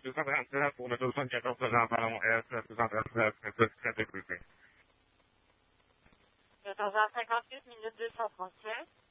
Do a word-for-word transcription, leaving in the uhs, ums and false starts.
deux cent trente-sept pour le deux cent quatorze Jean Ballon S, deux cent trente-sept, très développé. quatorze heures cinquante-huit minutes deux cent trente-sept.